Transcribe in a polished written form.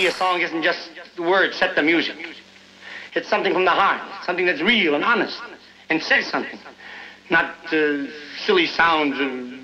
me, a song isn't just the words set the music. It's something from the heart, something that's real and honest, and says something. Not silly sounds of